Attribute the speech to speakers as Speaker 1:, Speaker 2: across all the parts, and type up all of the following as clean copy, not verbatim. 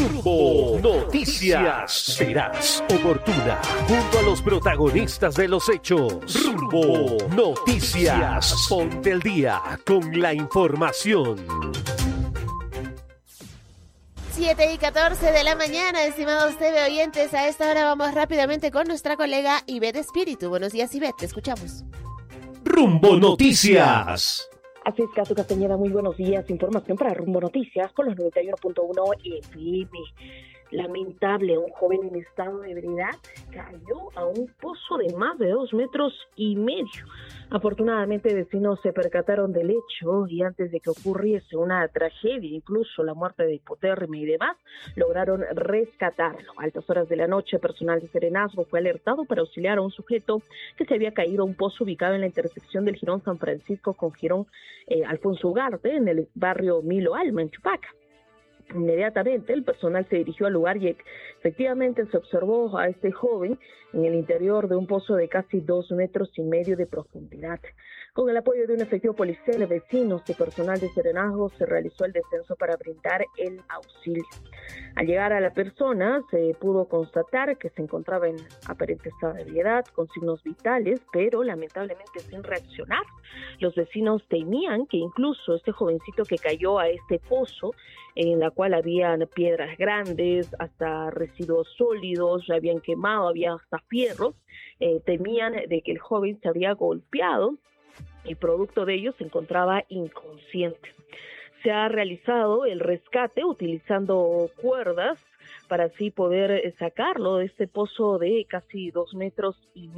Speaker 1: Rumbo Noticias. Verás oportuna junto a los protagonistas de los hechos. Rumbo Noticias. Ponte el día con la información.
Speaker 2: 7:14 de la mañana, estimados TV oyentes. A esta hora vamos rápidamente con nuestra colega Ivette Espíritu. Buenos días, Ivette, te escuchamos.
Speaker 1: Rumbo Noticias.
Speaker 3: Así es, Casu Castañeda, muy buenos días. Información para Rumbo Noticias con los 91.1 FM. Lamentable, un joven en estado de ebriedad cayó a un pozo de más de 2,5 metros. Afortunadamente, vecinos se percataron del hecho y antes de que ocurriese una tragedia, incluso la muerte de hipotermia y demás, lograron rescatarlo. A altas horas de la noche, personal de Serenazgo fue alertado para auxiliar a un sujeto que se había caído a un pozo ubicado en la intersección del Jirón San Francisco con Jirón Alfonso Ugarte, en el barrio Milo Alma, en Chupaca. Inmediatamente el personal se dirigió al lugar y efectivamente se observó a este joven en el interior de un pozo de casi 2,5 metros de profundidad. Con el apoyo de un efectivo policial, de vecinos y personal de Serenazgo se realizó el descenso para brindar el auxilio. Al llegar a la persona se pudo constatar que se encontraba en aparente estado de ebriedad, con signos vitales, pero lamentablemente sin reaccionar. Los vecinos temían que incluso este jovencito que cayó a este pozo, en la cual habían piedras grandes, hasta residuos sólidos, ya habían quemado, había hasta fierros, temían de que el joven se había golpeado y producto de ello se encontraba inconsciente. Se ha realizado el rescate utilizando cuerdas para así poder sacarlo de este pozo de casi 2,5 metros.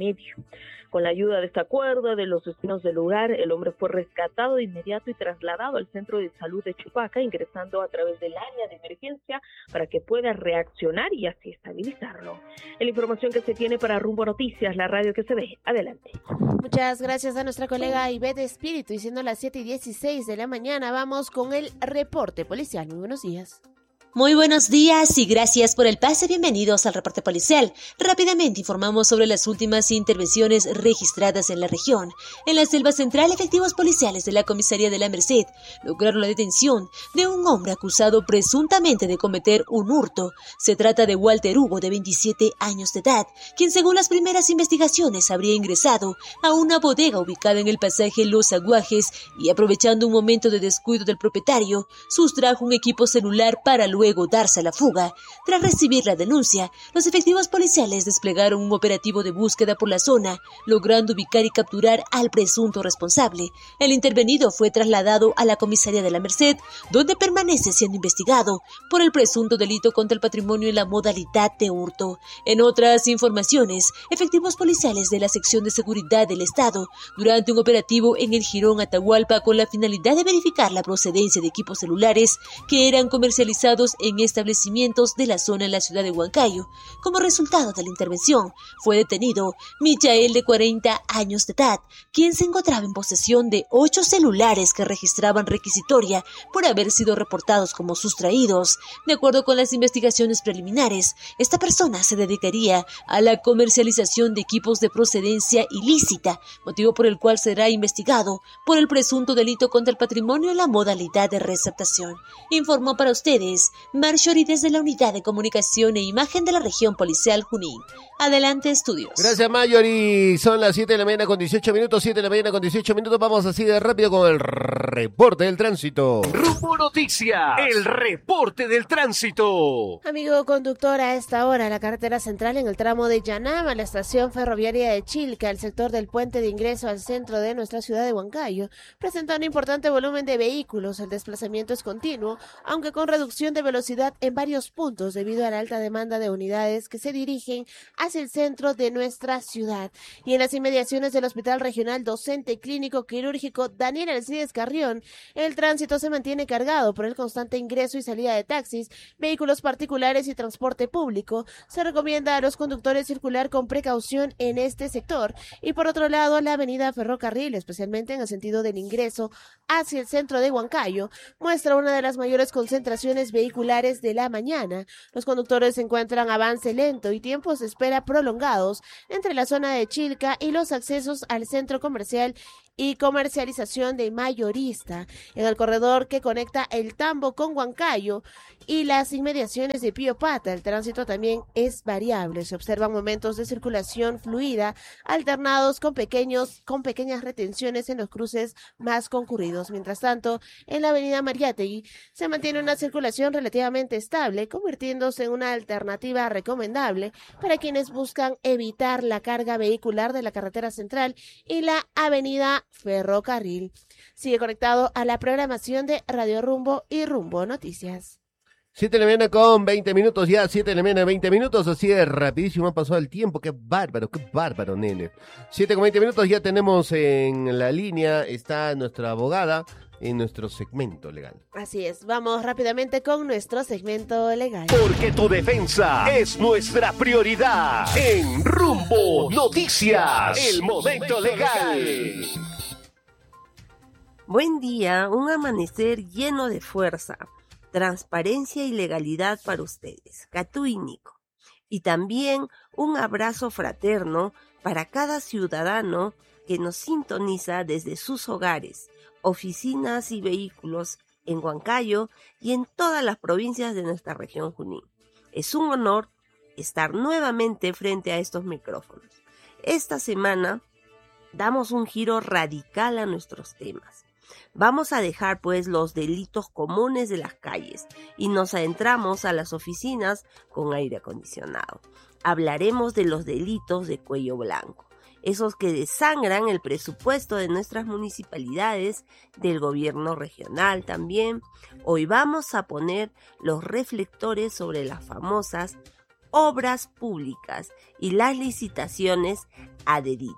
Speaker 3: Con la ayuda de esta cuerda, de los vecinos del lugar, el hombre fue rescatado de inmediato y trasladado al centro de salud de Chupaca, ingresando a través del área de emergencia para que pueda reaccionar y así estabilizarlo. Es la información que se tiene para Rumbo Noticias, la radio que se ve. Adelante.
Speaker 2: Muchas gracias a nuestra colega Ivette Espíritu. Y siendo las 7:16 de la mañana, vamos con el reporte policial. Muy buenos días.
Speaker 4: Muy buenos días y gracias por el pase. Bienvenidos al reporte policial. Rápidamente informamos sobre las últimas intervenciones registradas en la región. En la selva central, efectivos policiales de la comisaría de La Merced lograron la detención de un hombre acusado presuntamente de cometer un hurto. Se trata de Walter Hugo, de 27 años de edad, quien según las primeras investigaciones habría ingresado a una bodega ubicada en el pasaje Los Aguajes y aprovechando un momento de descuido del propietario, sustrajo un equipo celular para luego darse a la fuga. Tras recibir la denuncia, los efectivos policiales desplegaron un operativo de búsqueda por la zona, logrando ubicar y capturar al presunto responsable. El intervenido fue trasladado a la comisaría de La Merced, donde permanece siendo investigado por el presunto delito contra el patrimonio en la modalidad de hurto. En otras informaciones, efectivos policiales de la sección de seguridad del Estado, durante un operativo en el Jirón Atahualpa con la finalidad de verificar la procedencia de equipos celulares que eran comercializados en establecimientos de la zona en la ciudad de Huancayo. Como resultado de la intervención, fue detenido Michael, de 40 años de edad, quien se encontraba en posesión de 8 celulares que registraban requisitoria por haber sido reportados como sustraídos. De acuerdo con las investigaciones preliminares, esta persona se dedicaría a la comercialización de equipos de procedencia ilícita, motivo por el cual será investigado por el presunto delito contra el patrimonio en la modalidad de receptación. Informó para ustedes Marjorie desde la Unidad de Comunicación e Imagen de la Región Policial Junín. Adelante, estudios.
Speaker 5: Gracias, Marjorie. Son las 7 de la mañana con 18 minutos. 7 de la mañana con 18 minutos. Vamos así de rápido con el reporte del tránsito.
Speaker 1: Rumbo Noticias, el reporte del tránsito.
Speaker 2: Amigo conductor, a esta hora la carretera central en el tramo de Yanama, la estación ferroviaria de Chilca, el sector del puente de ingreso al centro de nuestra ciudad de Huancayo, presenta un importante volumen de vehículos. El desplazamiento es continuo, aunque con reducción de velocidad en varios puntos debido a la alta demanda de unidades que se dirigen hacia el centro de nuestra ciudad. Y en las inmediaciones del Hospital Regional Docente Clínico Quirúrgico Daniel Alcides Carrión, el tránsito se mantiene cargado por el constante ingreso y salida de taxis, vehículos particulares y transporte público. Se recomienda a los conductores circular con precaución en este sector. Y por otro lado, la avenida Ferrocarril, especialmente en el sentido del ingreso hacia el centro de Huancayo, muestra una de las mayores concentraciones vehiculares de la mañana. Los conductores encuentran avance lento y tiempos de espera prolongados entre la zona de Chilca y los accesos al centro comercial y comercialización de mayorista en el corredor que conecta el Tambo con Huancayo y las inmediaciones de Pío Pata. El tránsito también es variable. Se observan momentos de circulación fluida alternados con pequeñas retenciones en los cruces más concurridos. Mientras tanto, en la avenida Mariátegui se mantiene una circulación relativamente estable, convirtiéndose en una alternativa recomendable para quienes buscan evitar la carga vehicular de la carretera central y la avenida Ferrocarril. Sigue conectado a la programación de Radio Rumbo y Rumbo Noticias.
Speaker 5: 7 de la mañana con 20 minutos ya, 7 de la mañana 20 minutos, así de rapidísimo ha pasado el tiempo, qué bárbaro, nene. 7 con 20 minutos ya tenemos en la línea, está nuestra abogada en nuestro segmento legal.
Speaker 2: Así es, vamos rápidamente con nuestro segmento legal.
Speaker 1: Porque tu defensa es nuestra prioridad. En Rumbo Noticias, el momento legal.
Speaker 6: Buen día, un amanecer lleno de fuerza, transparencia y legalidad para ustedes, Catú y Nico. Y también un abrazo fraterno para cada ciudadano que nos sintoniza desde sus hogares, oficinas y vehículos en Huancayo y en todas las provincias de nuestra región Junín. Es un honor estar nuevamente frente a estos micrófonos. Esta semana damos un giro radical a nuestros temas. Vamos a dejar pues los delitos comunes de las calles y nos adentramos a las oficinas con aire acondicionado. Hablaremos de los delitos de cuello blanco, esos que desangran el presupuesto de nuestras municipalidades, del gobierno regional también. Hoy vamos a poner los reflectores sobre las famosas obras públicas y las licitaciones a dedito.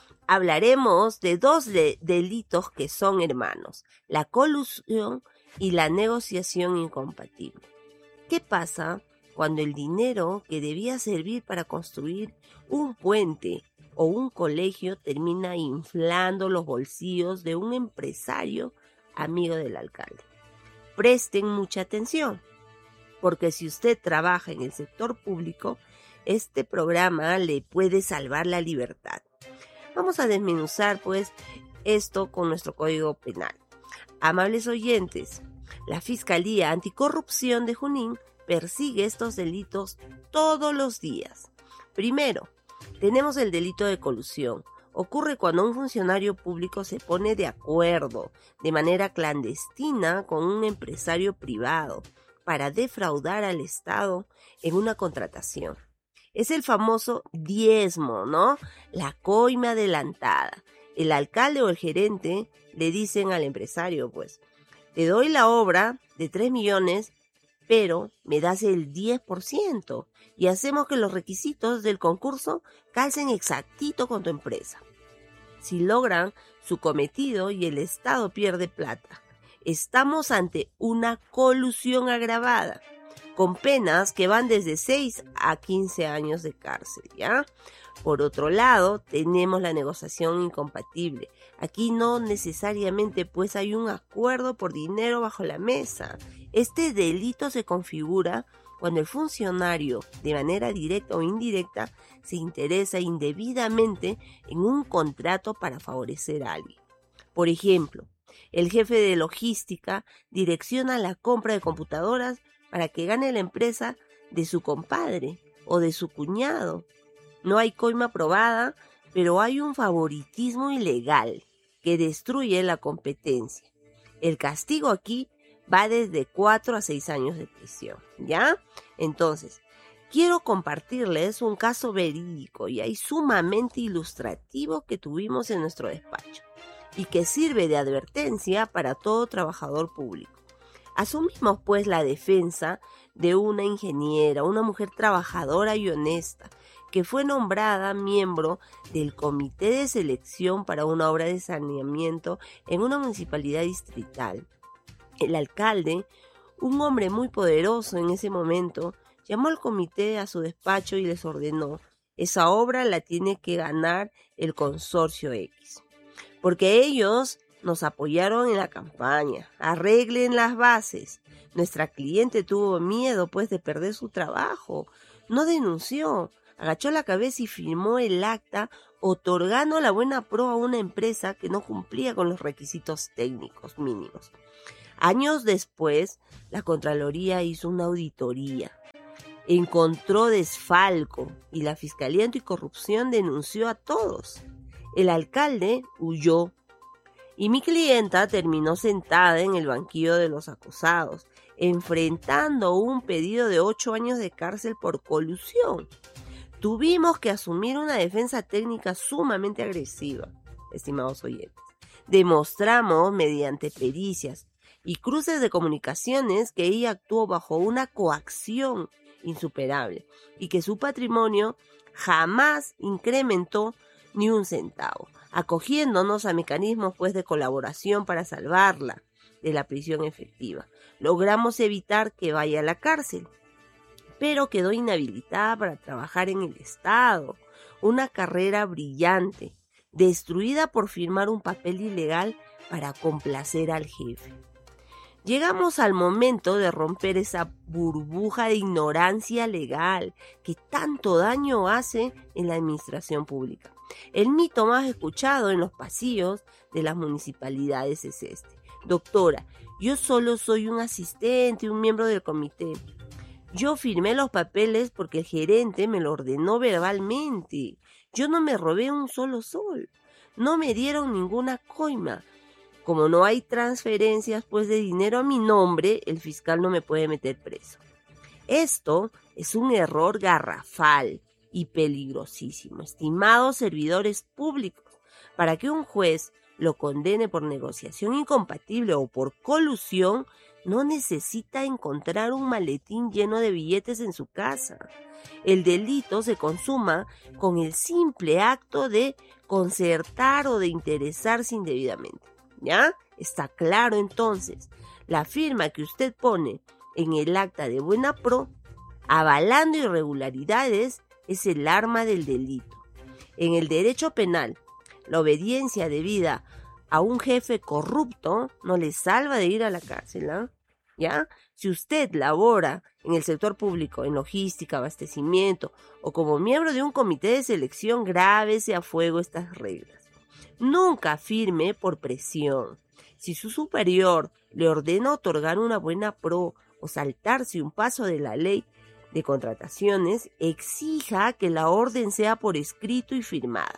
Speaker 6: Hablaremos de dos delitos que son hermanos, la colusión y la negociación incompatible. ¿Qué pasa cuando el dinero que debía servir para construir un puente o un colegio termina inflando los bolsillos de un empresario amigo del alcalde? Presten mucha atención, porque si usted trabaja en el sector público, este programa le puede salvar la libertad. Vamos a desmenuzar pues esto con nuestro Código Penal. Amables oyentes, la Fiscalía Anticorrupción de Junín persigue estos delitos todos los días. Primero, tenemos el delito de colusión. Ocurre cuando un funcionario público se pone de acuerdo de manera clandestina con un empresario privado para defraudar al Estado en una contratación. Es el famoso diezmo, ¿no? La coima adelantada. El alcalde o el gerente le dicen al empresario, pues, te doy la obra de 3 millones, pero me das el 10% y hacemos que los requisitos del concurso calcen exactito con tu empresa. Si logran su cometido y el Estado pierde plata, estamos ante una colusión agravada, con penas que van desde 6 a 15 años de cárcel, ¿ya? Por otro lado, tenemos la negociación incompatible. Aquí no necesariamente pues hay un acuerdo por dinero bajo la mesa. Este delito se configura cuando el funcionario, de manera directa o indirecta, se interesa indebidamente en un contrato para favorecer a alguien. Por ejemplo, el jefe de logística direcciona la compra de computadoras para que gane la empresa de su compadre o de su cuñado. No hay coima probada, pero hay un favoritismo ilegal que destruye la competencia. El castigo aquí va desde 4 a 6 años de prisión, ¿ya? Entonces, quiero compartirles un caso verídico y ahí sumamente ilustrativo que tuvimos en nuestro despacho y que sirve de advertencia para todo trabajador público. Asumimos pues la defensa de una ingeniera, una mujer trabajadora y honesta, que fue nombrada miembro del comité de selección para una obra de saneamiento en una municipalidad distrital. El alcalde, un hombre muy poderoso en ese momento, llamó al comité a su despacho y les ordenó: esa obra la tiene que ganar el consorcio X, porque ellos nos apoyaron en la campaña, arreglen las bases. Nuestra cliente tuvo miedo pues de perder su trabajo, no denunció, agachó la cabeza y firmó el acta otorgando la buena pro a una empresa que no cumplía con los requisitos técnicos mínimos. Años después, la Contraloría hizo una auditoría. Encontró desfalco y la Fiscalía Anticorrupción denunció a todos. El alcalde huyó y mi clienta terminó sentada en el banquillo de los acusados, enfrentando un pedido de 8 años de cárcel por colusión. Tuvimos que asumir una defensa técnica sumamente agresiva, estimados oyentes. Demostramos mediante pericias y cruces de comunicaciones que ella actuó bajo una coacción insuperable y que su patrimonio jamás incrementó ni un centavo, acogiéndonos a mecanismos de colaboración para salvarla de la prisión efectiva. Logramos evitar que vaya a la cárcel, pero quedó inhabilitada para trabajar en el Estado. Una carrera brillante, destruida por firmar un papel ilegal para complacer al jefe. Llegamos al momento de romper esa burbuja de ignorancia legal que tanto daño hace en la administración pública. El mito más escuchado en los pasillos de las municipalidades es este: doctora, yo solo soy un asistente, un miembro del comité. Yo firmé los papeles porque el gerente me lo ordenó verbalmente. Yo no me robé un solo sol. No me dieron ninguna coima. Como no hay transferencias de dinero a mi nombre, el fiscal no me puede meter preso. Esto es un error garrafal y peligrosísimo, estimados servidores públicos. Para que un juez lo condene por negociación incompatible o por colusión, no necesita encontrar un maletín lleno de billetes en su casa. El delito se consuma con el simple acto de concertar o de interesarse indebidamente. ¿Ya? Está claro entonces. La firma que usted pone en el acta de buena pro, avalando irregularidades, es el arma del delito. En el derecho penal, la obediencia debida a un jefe corrupto no le salva de ir a la cárcel, ¿eh? ¿Ya? Si usted labora en el sector público, en logística, abastecimiento o como miembro de un comité de selección, grábese a fuego estas reglas. Nunca firme por presión. Si su superior le ordena otorgar una buena pro o saltarse un paso de la ley de contrataciones, exija que la orden sea por escrito y firmada.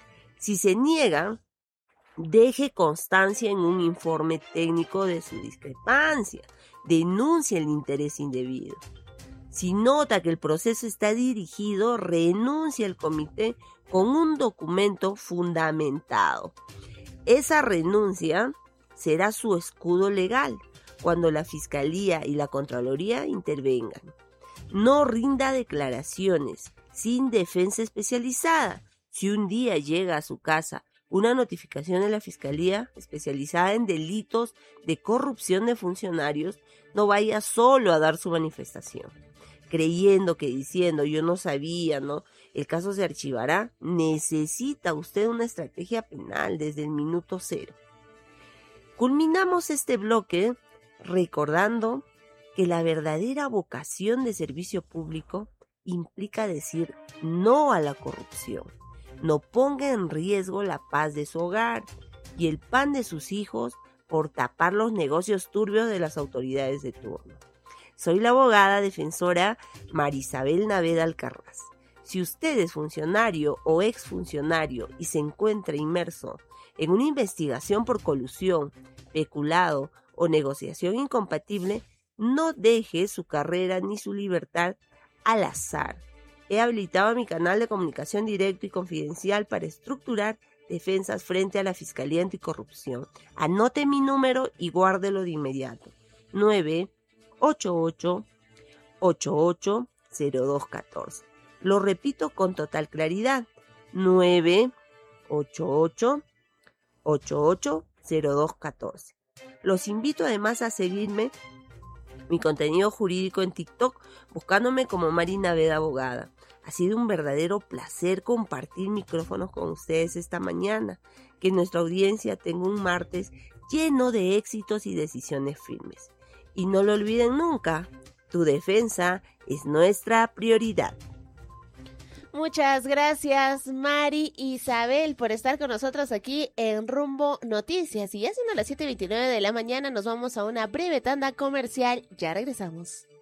Speaker 6: Si se niega, deje constancia en un informe técnico de su discrepancia. Denuncie el interés indebido. Si nota que el proceso está dirigido, renuncie al comité con un documento fundamentado. Esa renuncia será su escudo legal cuando la Fiscalía y la Contraloría intervengan. No rinda declaraciones sin defensa especializada. Si un día llega a su casa una notificación de la Fiscalía especializada en delitos de corrupción de funcionarios, no vaya solo a dar su manifestación, creyendo que diciendo yo no sabía, ¿no? El caso se archivará. Necesita usted una estrategia penal desde el minuto cero. Culminamos este bloque recordando que la verdadera vocación de servicio público implica decir no a la corrupción. No ponga en riesgo la paz de su hogar y el pan de sus hijos por tapar los negocios turbios de las autoridades de turno. Soy la abogada defensora Marisabel Naveda Alcarraz. Si usted es funcionario o exfuncionario y se encuentra inmerso en una investigación por colusión, peculado o negociación incompatible, no deje su carrera ni su libertad al azar. He habilitado mi canal de comunicación directo y confidencial para estructurar defensas frente a la Fiscalía Anticorrupción. Anote mi número y guárdelo de inmediato. 988-880214. Lo repito con total claridad. 988-880214. Los invito además a seguirme mi contenido jurídico en TikTok, buscándome como Mari Naveda Abogada. Ha sido un verdadero placer compartir micrófonos con ustedes esta mañana. Que nuestra audiencia tenga un martes lleno de éxitos y decisiones firmes. Y no lo olviden nunca, tu defensa es nuestra prioridad.
Speaker 2: Muchas gracias, Mari Isabel, por estar con nosotros aquí en Rumbo Noticias. Y ya siendo las 7:29 de la mañana, nos vamos a una breve tanda comercial. Ya regresamos.